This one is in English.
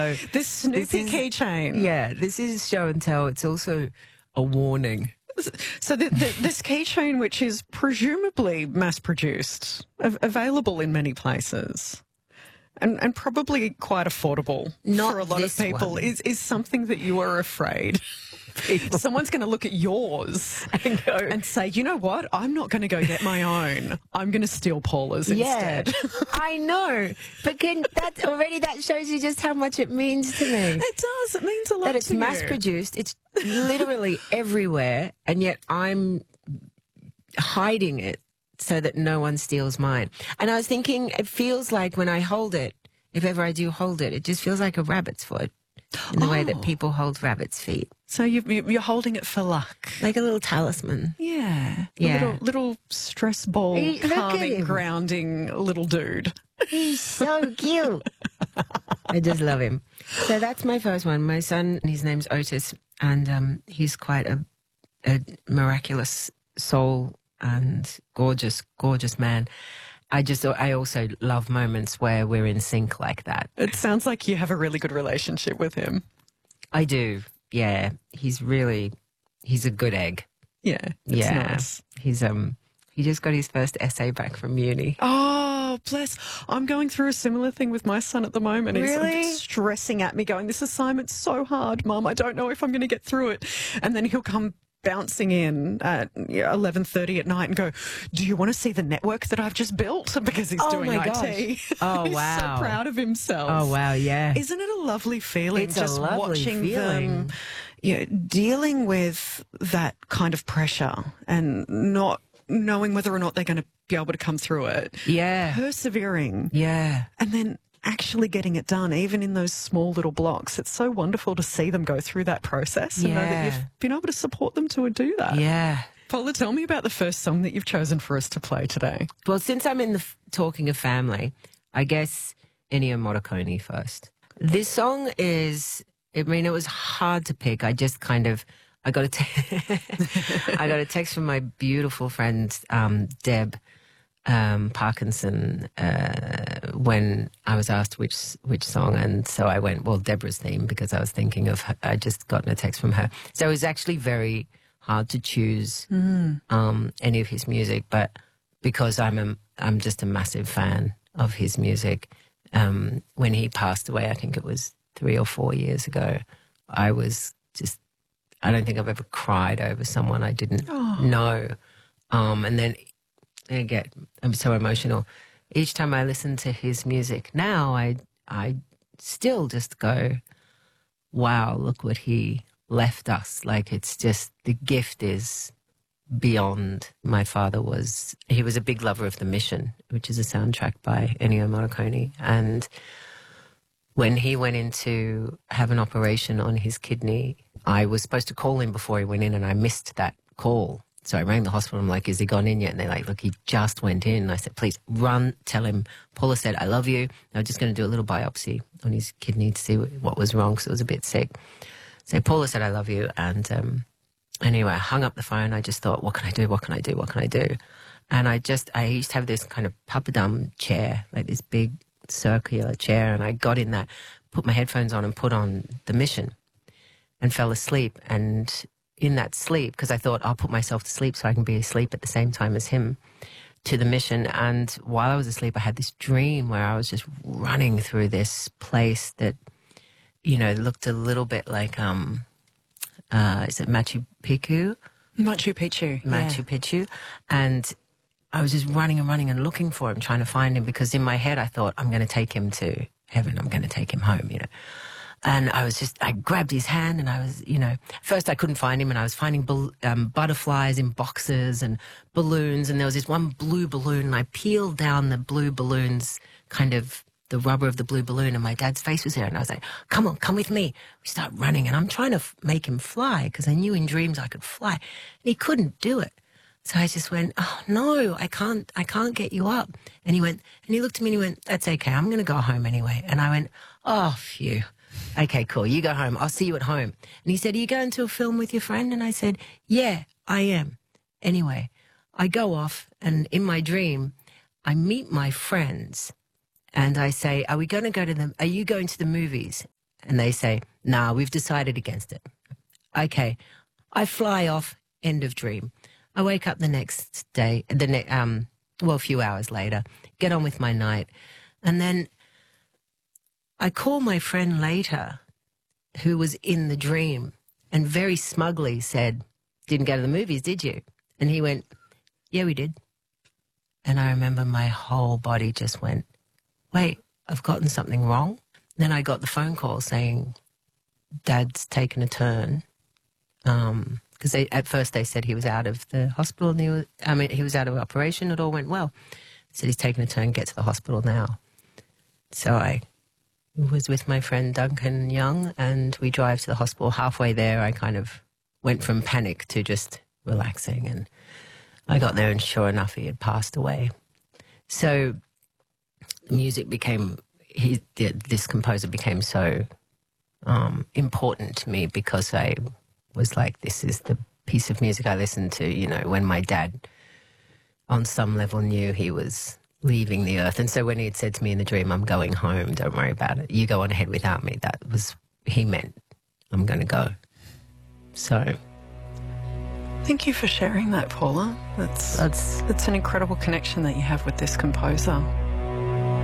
This Snoopy keychain. Yeah, this is show and tell. It's also a warning. So this keychain, which is presumably mass-produced, available in many places, and probably quite affordable Not for a lot of this people, one. is something that you are afraid someone's going to look at yours and go and say, you know what, I'm not going to go get my own. I'm going to steal Paula's instead. I know, but that shows you just how much it means to me. It does. It means a lot That it's to you. mass-produced. It's literally everywhere, and yet I'm hiding it so that no one steals mine. And I was thinking, it feels like when I hold it, if ever I do hold it, it just feels like a rabbit's foot in the way that people hold rabbits' feet. So you're holding it for luck. Like a little talisman. Yeah. Yeah. A little stress ball, Look at calming, him. grounding little dude. He's so cute. I just love him. So that's my first one. My son, his name's Otis, and he's quite a miraculous soul and gorgeous, gorgeous man. I also love moments where we're in sync like that. It sounds like you have a really good relationship with him. I do. Yeah. He's a good egg. Yeah. It's nice. He just got his first essay back from uni. Oh, bless. I'm going through a similar thing with my son at the moment. Really? He's stressing at me going, this assignment's so hard, Mum. I don't know if I'm going to get through it. And then he'll come bouncing in at 11:30 at night and go, do you want to see the network that I've just built? Because he's doing my IT. gosh. Oh, He's wow. so proud of himself. Oh, wow, yeah. Isn't it a lovely feeling? It's just a lovely watching feeling. them, dealing with that kind of pressure and not knowing whether or not they're going to be able to come through it. Yeah. Persevering. Yeah. And then actually getting it done, even in those small little blocks. It's so wonderful to see them go through that process and know that Yeah. you've been able to support them to do that. Yeah. Paula, tell me about the first song that you've chosen for us to play today. Well, since I'm in the talking of family, I guess Ennio Morricone first. This song it was hard to pick. I just kind of, I got a text from my beautiful friend, Deb Parkinson, when I was asked which song. And so I went, well, Deborah's Theme, because I was thinking of her. I just gotten a text from her. So it was actually very hard to choose any of his music, but because I'm just a massive fan of his music. When he passed away, I think it was 3 or 4 years ago, I don't think I've ever cried over someone I didn't know. And then I'm so emotional. Each time I listen to his music now, I still just go, wow, look what he left us. Like, it's just, the gift is beyond. My father was a big lover of The Mission, which is a soundtrack by Ennio Morricone. And when he went in to have an operation on his kidney, I was supposed to call him before he went in, and I missed that call. So I rang the hospital. I'm like, has he gone in yet? And they're like, look, he just went in. And I said, please run, tell him. Paula said, I love you. I'm just going to do a little biopsy on his kidney to see what was wrong, because it was a bit sick. So Paula said, I love you. And anyway, I hung up the phone. I just thought, what can I do? What can I do? What can I do? And I used to have this kind of papadum chair, like this big circular chair. And I got in that, put my headphones on and put on The Mission and fell asleep. And in that sleep, because I thought I'll put myself to sleep so I can be asleep at the same time as him, to The Mission. And while I was asleep, I had this dream where I was just running through this place that, looked a little bit like, is it Machu Picchu? Machu Picchu. Machu Picchu. And I was just running and running and looking for him, trying to find him, because in my head I thought, I'm going to take him to heaven. I'm going to take him home, And I grabbed his hand, and I was, first I couldn't find him, and I was finding butterflies in boxes and balloons, and there was this one blue balloon, and I peeled down the blue balloon's kind of the rubber of the blue balloon, and my dad's face was there, and I was like, come on, come with me. We start running, and I'm trying to make him fly, because I knew in dreams I could fly, and he couldn't do it. So I just went, oh no, I can't get you up. And he looked at me and he went, that's okay, I'm going to go home anyway. And I went, oh, phew. Okay, cool. You go home. I'll see you at home. And he said, are you going to a film with your friend? And I said, yeah, I am. Anyway, I go off, and in my dream, I meet my friends, and I say, are you going to the movies? and they say, nah, we've decided against it. Okay. I fly off, end of dream. I wake up the next day, a few hours later, get on with my night. And then I call my friend later who was in the dream and very smugly said, didn't go to the movies, did you? And he went, yeah, we did. And I remember my whole body just went, wait, I've gotten something wrong. Then I got the phone call saying, Dad's taken a turn. Because at first they said he was out of the hospital and he was out of operation. It all went well. They said he's taken a turn, get to the hospital now. So I was with my friend Duncan Young and we drive to the hospital. Halfway there, I kind of went from panic to just relaxing, and I got there and sure enough, he had passed away. So the music became, this composer became so important to me because I was like, this is the piece of music I listened to, you know, when my dad on some level knew he was leaving the earth. And so when he had said to me in the dream, I'm going home, don't worry about it, you go on ahead without me, that was, he meant I'm going to go. So thank you for sharing that, Paula. That's an incredible connection that you have with this composer.